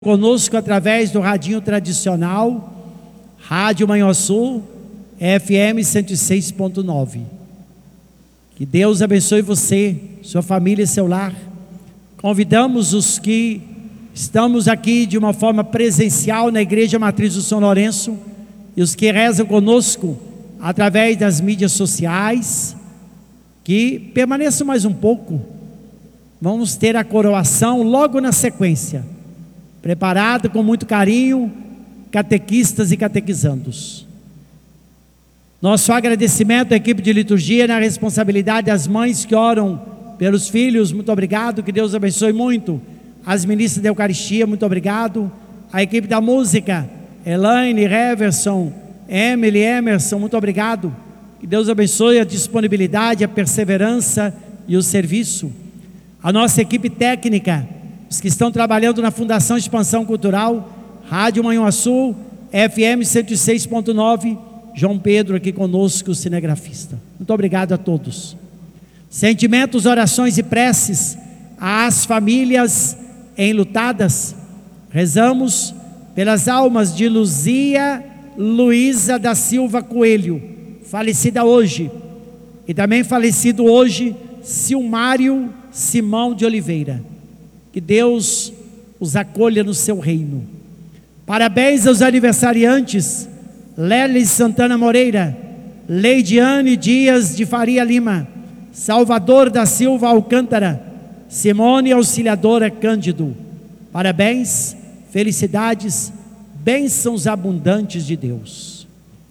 Conosco através do radinho tradicional, Rádio Manhuaçu, FM 106.9. Que Deus abençoe você, sua família e seu lar. Convidamos os que estamos aqui de uma forma presencial na Igreja Matriz do São Lourenço e os que rezam conosco através das mídias sociais, que permaneçam mais um pouco. Vamos ter a coroação logo na sequência, preparado com muito carinho, catequistas e catequizandos. Nosso agradecimento à equipe de liturgia, na responsabilidade das mães que oram pelos filhos, muito obrigado, que Deus abençoe muito. As ministras da Eucaristia, muito obrigado. A equipe da música, Elaine, Reverson, Emily, Emerson, muito obrigado. Que Deus abençoe a disponibilidade, a perseverança e o serviço. A nossa equipe técnica, os que estão trabalhando na Fundação Expansão Cultural, Rádio Manhuaçu, FM 106.9, João Pedro aqui conosco, o cinegrafista. Muito obrigado a todos. Sentimentos, orações e preces às famílias enlutadas. Rezamos pelas almas de Luzia Luísa da Silva Coelho, falecida hoje, e também falecido hoje Silmário Simão de Oliveira. Que Deus os acolha no seu reino. Parabéns aos aniversariantes: Lélis Santana Moreira, Leidiane Dias de Faria Lima, Salvador da Silva Alcântara, Simone Auxiliadora Cândido. Parabéns, felicidades, bênçãos abundantes de Deus.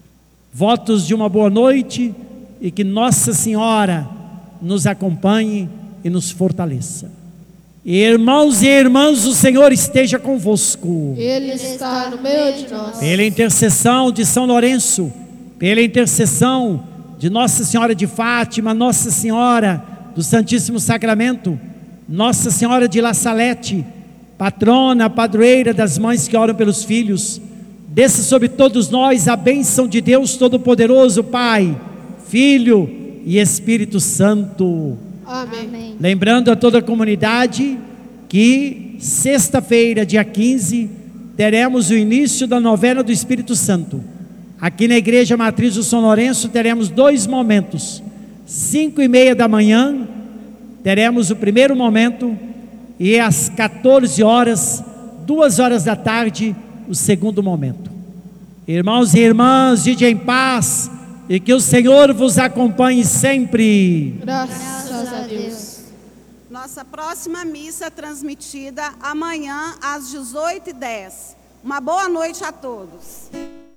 Votos de uma boa noite e que Nossa Senhora nos acompanhe e nos fortaleça. Irmãos e irmãs, o Senhor esteja convosco. Ele está no meio de nós. Pela intercessão de São Lourenço, pela intercessão de Nossa Senhora de Fátima, Nossa Senhora do Santíssimo Sacramento, Nossa Senhora de La Salete, patrona, padroeira das mães que oram pelos filhos, desça sobre todos nós a bênção de Deus Todo-Poderoso, Pai, Filho e Espírito Santo. Amém. Lembrando a toda a comunidade que sexta-feira, dia 15, teremos o início da novena do Espírito Santo. Aqui na Igreja Matriz do São Lourenço teremos dois momentos. 5:30 da manhã teremos o primeiro momento e às 14 horas, 2 horas da tarde, o segundo momento. Irmãos e irmãs, ide em paz e que o Senhor vos acompanhe sempre. Graças a Deus. Nossa próxima missa é transmitida amanhã às 18h10. Uma boa noite a todos.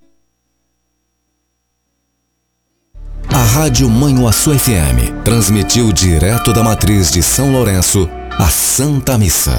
A Rádio Manhuaçu FM transmitiu direto da Matriz de São Lourenço a Santa Missa.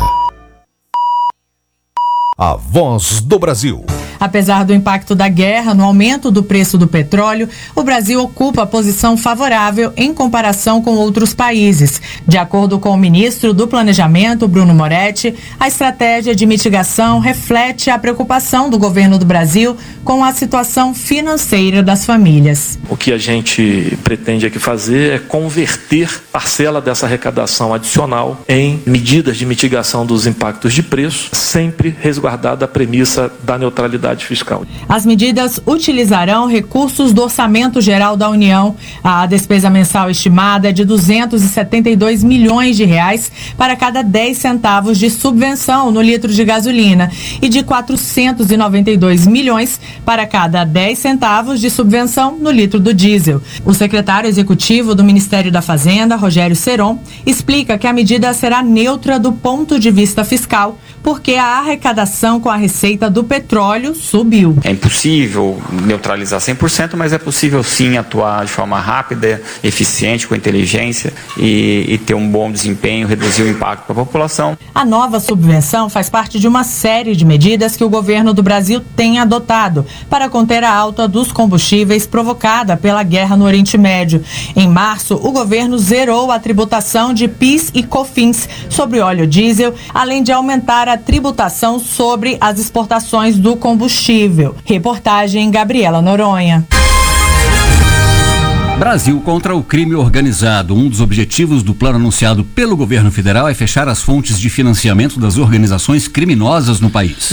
A Voz do Brasil. Apesar do impacto da guerra no aumento do preço do petróleo, o Brasil ocupa a posição favorável em comparação com outros países. De acordo com o ministro do Planejamento, Bruno Moretti, a estratégia de mitigação reflete a preocupação do governo do Brasil com a situação financeira das famílias. O que a gente pretende aqui fazer é converter parcela dessa arrecadação adicional em medidas de mitigação dos impactos de preço, sempre resguardada a premissa da neutralidade fiscal. As medidas utilizarão recursos do Orçamento Geral da União. A despesa mensal estimada é de 272 milhões de reais para cada 10 centavos de subvenção no litro de gasolina e de 492 milhões para cada 10 centavos de subvenção no litro do diesel. O secretário executivo do Ministério da Fazenda, Rogério Seron, explica que a medida será neutra do ponto de vista fiscal, porque a arrecadação com a receita do petróleo subiu. É impossível neutralizar 100%, mas é possível sim atuar de forma rápida, eficiente, com inteligência e ter um bom desempenho, reduzir o impacto para a população. A nova subvenção faz parte de uma série de medidas que o governo do Brasil tem adotado para conter a alta dos combustíveis provocada pela guerra no Oriente Médio. Em março, o governo zerou a tributação de PIS e COFINS sobre óleo diesel, além de aumentar a tributação sobre as exportações do combustível. Reportagem Gabriela Noronha. Brasil contra o crime organizado. Um dos objetivos do plano anunciado pelo governo federal é fechar as fontes de financiamento das organizações criminosas no país.